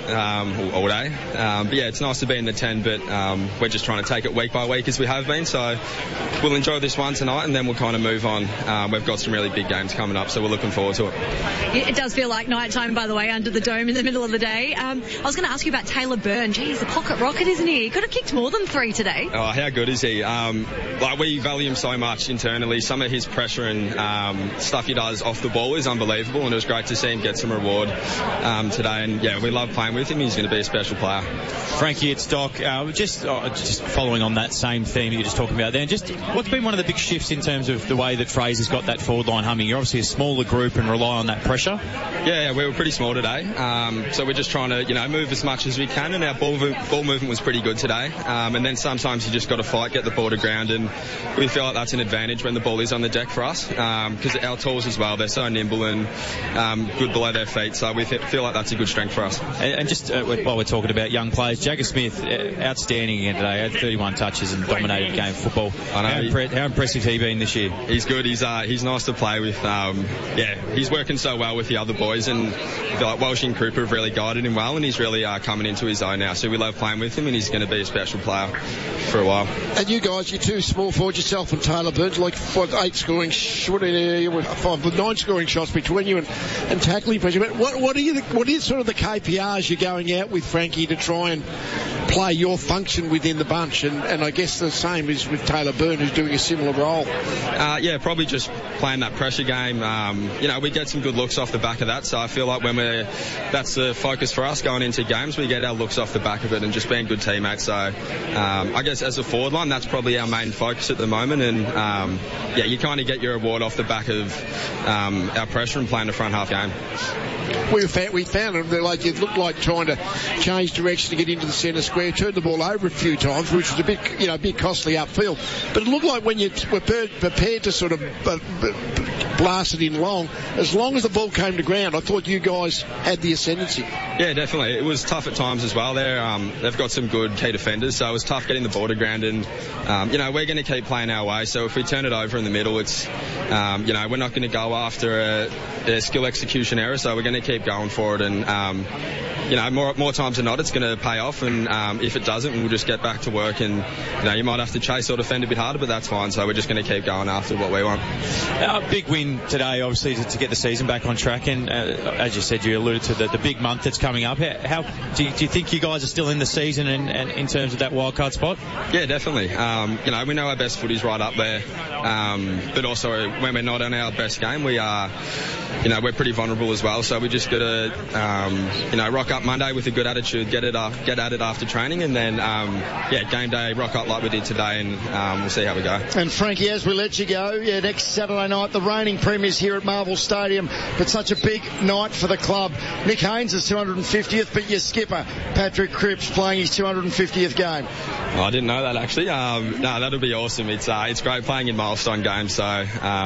all day. But yeah, it's nice to be in the 10, but we're just trying to take it week by week as we have been. So we'll enjoy this one tonight, and then we'll kind of move on. We've got some really big games coming up, so we're looking forward to it. It does feel like night time, by the way, under the dome in the middle of the day. I was going to ask you about Taylor Byrne. Geez, the pocket rocket, isn't he? He could have kicked more than 3 today. Oh, how good is he? We value him so much internally. Some of his pressure and stuff he does off the ball is unbelievable, and it was great to see him get some reward today. And yeah, we love playing with him. He's going to be a special player. Frankie, it's Doc. Just following on that same theme that you're just talking about there, just what's been one of the big shifts in terms of the way that Fraser's got that forward line humming? You're obviously a smaller group and rely on that pressure. Yeah, we were pretty small today, so we're just trying to move as much as we can, and our ball movement was pretty good today. And then sometimes you just got to fight, get the ball to ground, and we feel like that's an advantage when the ball is on the deck for us, because our tools as well, they're so nimble and good below their feet, so we feel like that's a good strength for us. And just while we're talking about young players, Jagger Smith, outstanding again today, had 31 touches and dominated game of football. I know. How impressive he been this year? He's good. He's nice to play with. He's working so well with the other boys, and I feel like Welsh and Cooper have really guided him well, and he's really coming into his own now, so we love playing with him, and he's going to be a special player for a while. And you guys, you're too small for yourself and Taylor Burns, like 9 scoring shots between you and tackling pressure. But what are sort of the KPIs you're going out with, Frankie, to try and play your function within the bunch? And I guess the same is with Taylor Byrne, who's doing a similar role. Probably just playing that pressure game. We get some good looks off the back of that, so I feel like that's the focus for us going into games. We get our looks off the back of it and just being good teammates. So I guess as a forward line, that's probably our main focus at the moment. And you kind of get your reward off the back of our pressure and playing the front half game. We found it, like it looked like trying to change direction to get into the centre square, turned the ball over a few times, which was a bit costly upfield. But it looked like when you were prepared to sort of blast it in long as the ball came to ground, I thought you guys had the ascendancy. Yeah, definitely. It was tough at times as well. They've got some good key defenders, so it was tough getting the ball to ground. And we're going to keep playing our way. So if we turn it over in the middle, it's we're not going to go after a skill execution error. So we're going to keep going for it, and more times than not, it's going to pay off. And if it doesn't, we'll just get back to work. And you might have to chase or defend a bit harder, but that's fine. So we're just going to keep going after what we want. Big win today, obviously, to get the season back on track. And as you said, you alluded to the big month that's coming up. How do you think you guys are still in the season and in terms of that wildcard spot? Yeah, definitely. We know our best footy's right up there, but also when we're not on our best game, we are. We're pretty vulnerable as well, so we just got to, rock up Monday with a good attitude, get at it after training, and then, game day, rock up like we did today, and we'll see how we go. And Frankie, as we let you go, next Saturday night, the reigning premiers here at Marvel Stadium, but such a big night for the club. Nick Haynes is 250th, but your skipper, Patrick Cripps, playing his 250th game. Oh, I didn't know that, actually. That'll be awesome. It's great playing in milestone games, so,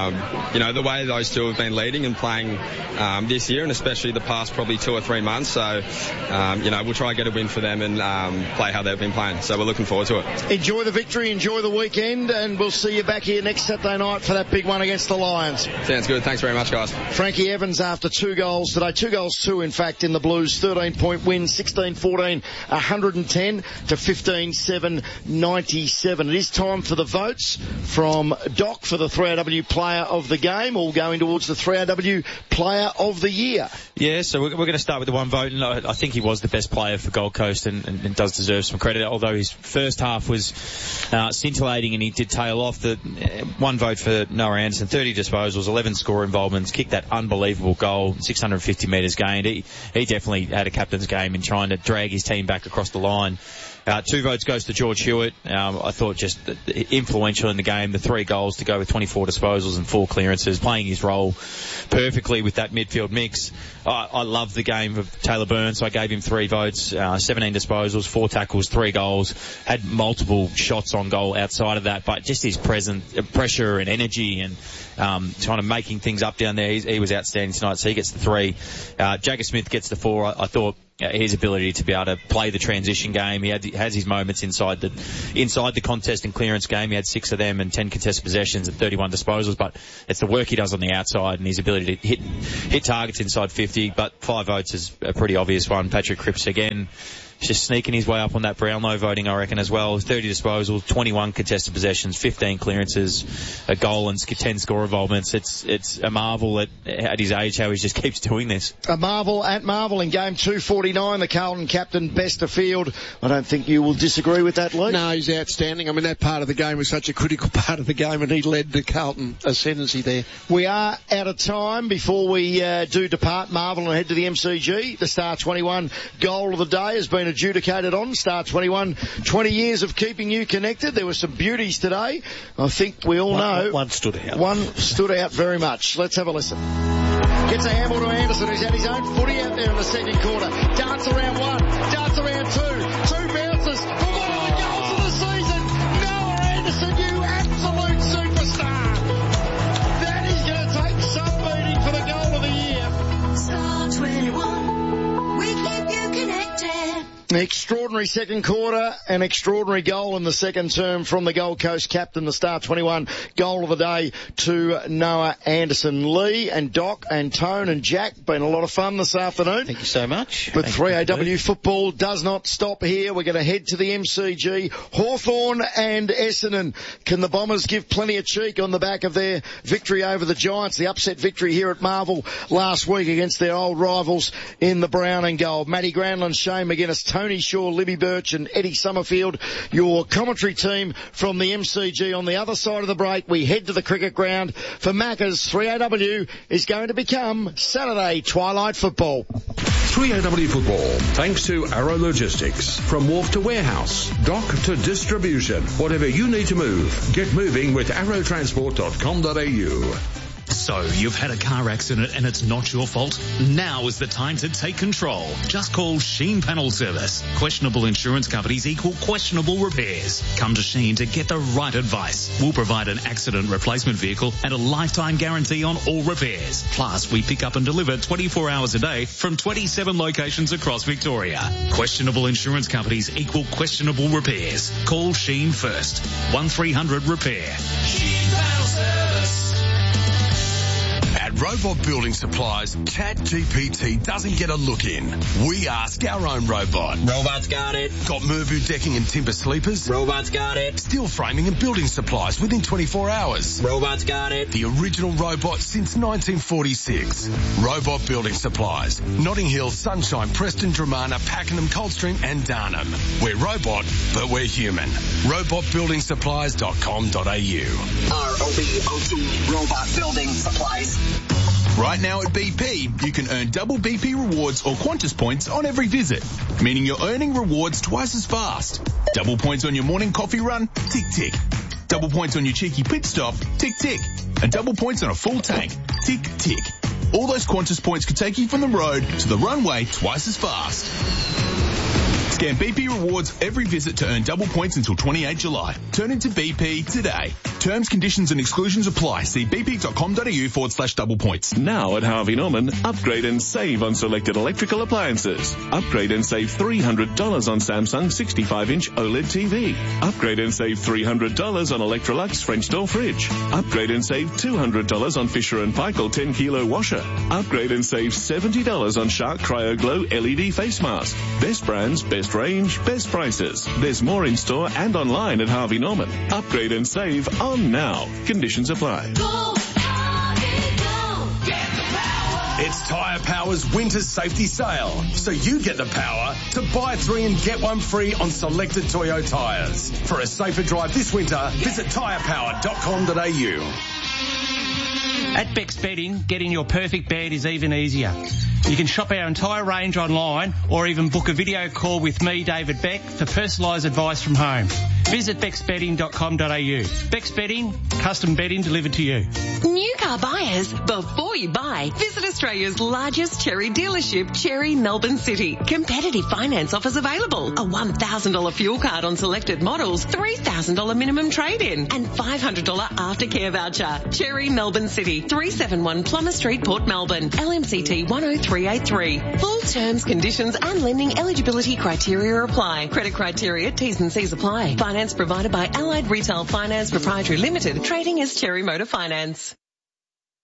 the way those two have been leading and playing this year, and especially the past probably 2 or 3 months. So, we'll try and get a win for them and play how they've been playing. So we're looking forward to it. Enjoy the victory, enjoy the weekend, and we'll see you back here next Saturday night for that big one against the Lions. Sounds good. Thanks very much, guys. Frankie Evans after 2 goals today. 2 goals, 2 in fact in the Blues. 13-point win, 16-14, 110 to 15-7, 97. It is time for the votes from Doc for the 3AW Player of the Game, all going towards the 3AW Player of the Year. Yeah, so we're going to start with the one vote, and I think he was the best player for Gold Coast and does deserve some credit, although his first half was scintillating and he did tail off. The one vote for Noah Anderson, 30 disposals, 11 score involvements, kicked that unbelievable goal, 650 metres gained. He definitely had a captain's game in trying to drag his team back across the line. 2 votes goes to George Hewitt. I thought just influential in the game, the 3 goals to go with 24 disposals and 4 clearances, playing his role perfectly with that midfield mix. I love the game of Taylor Byrne, so I gave him 3 votes, 17 disposals, 4 tackles, 3 goals, had multiple shots on goal outside of that, but just his pressure and energy and kind of making things up down there, he was outstanding tonight, so he gets the 3. Jagger Smith gets the 4. I thought his ability to be able to play the transition game. He has his moments inside the contest and clearance game. He had 6 of them and 10 contested possessions and 31 disposals, but it's the work he does on the outside and his ability to hit targets inside 50. But 5 votes is a pretty obvious one. Patrick Cripps again, just sneaking his way up on that Brownlow voting, I reckon, as well. 30 disposals, 21 contested possessions, 15 clearances, a goal and 10 score involvements. It's a marvel at his age how he just keeps doing this. A marvel at Marvel in game 249. The Carlton captain, best of field. I don't think you will disagree with that, Lee. No, he's outstanding. I mean, that part of the game was such a critical part of the game, and he led the Carlton ascendancy there. We are out of time before we do depart Marvel and head to the MCG. The Star 21 goal of the day has been adjudicated on. Star 21, 20 years of keeping you connected. There were some beauties today. I think we all know. One stood out. One stood out very much. Let's have a listen. Gets a handball to Anderson, who's had his own footy out there in the second quarter. Darts around 1, darts around 2, 2 bounces. For one of the goals of the season. Noah Anderson, you absolute superstar. That is going to take some beating for the goal of the year. Star 21, we keep you connected. Extraordinary second quarter, an extraordinary goal in the second term from the Gold Coast captain, the Star 21 goal of the day to Noah Anderson. Lee and Doc and Tone and Jack, been a lot of fun this afternoon. Thank you so much. But 3AW football does not stop here. We're going to head to the MCG. Hawthorn and Essendon. Can the Bombers give plenty of cheek on the back of their victory over the Giants, the upset victory here at Marvel last week against their old rivals in the brown and gold? Matty Granlund, Shane McGuinness, Tony Shaw, Libby Birch and Eddie Summerfield, your commentary team from the MCG. On the other side of the break, we head to the cricket ground for Macca's. 3AW is going to become Saturday Twilight Football. 3AW Football, thanks to Arrow Logistics. From wharf to warehouse, dock to distribution, whatever you need to move, get moving with arrowtransport.com.au. So, you've had a car accident and it's not your fault? Now is the time to take control. Just call Sheen Panel Service. Questionable insurance companies equal questionable repairs. Come to Sheen to get the right advice. We'll provide an accident replacement vehicle and a lifetime guarantee on all repairs. Plus, we pick up and deliver 24 hours a day from 27 locations across Victoria. Questionable insurance companies equal questionable repairs. Call Sheen first. 1300 Repair. Sheen Panel Service. At Robot Building Supplies, ChatGPT doesn't get a look in. We ask our own robot. Robot's got it. Got Mervu decking and timber sleepers? Robot's got it. Steel framing and building supplies within 24 hours? Robot's got it. The original robot since 1946. Robot Building Supplies. Notting Hill, Sunshine, Preston, Dramana, Pakenham, Coldstream and Darnham. We're robot, but we're human. RobotbuildingSupplies.com.au. ROBOT Robot Building Supplies. Right now at BP, you can earn double BP rewards or Qantas points on every visit, meaning you're earning rewards twice as fast. Double points on your morning coffee run, tick tick. Double points on your cheeky pit stop, tick tick. And double points on a full tank, tick tick. All those Qantas points could take you from the road to the runway twice as fast. Scan BP rewards every visit to earn double points until 28 July. Turn into BP today. Terms, conditions and exclusions apply. See bp.com.au/double points. Now at Harvey Norman, upgrade and save on selected electrical appliances. Upgrade and save $300 on Samsung 65-inch OLED TV. Upgrade and save $300 on Electrolux French door fridge. Upgrade and save $200 on Fisher & Paykel 10-kilo washer. Upgrade and save $70 on Shark Cryo Glow LED face mask. Best brands, best range, best prices. There's more in store and online at Harvey Norman. Upgrade and save on now. Conditions apply. Go, Harvey, go. Get the power. It's Tyre Power's winter safety sale, so you get the power to buy 3 and get 1 free on selected Toyo tyres. For a safer drive this winter, visit tyrepower.com.au. At Beck's Bedding, getting your perfect bed is even easier. You can shop our entire range online or even book a video call with me, David Beck, for personalised advice from home. Visit bexbetting.com.au. Bex Betting, custom betting delivered to you. New car buyers, before you buy, visit Australia's largest Cherry dealership, Cherry Melbourne City. Competitive finance offers available. A $1,000 fuel card on selected models, $3,000 minimum trade-in, and $500 aftercare voucher. Cherry Melbourne City, 371 Plummer Street, Port Melbourne, LMCT 10383. Full terms, conditions and lending eligibility criteria apply. Credit criteria, T's and C's apply. Finance provided by Allied Retail Finance Proprietary Limited, trading as Cherry Motor Finance.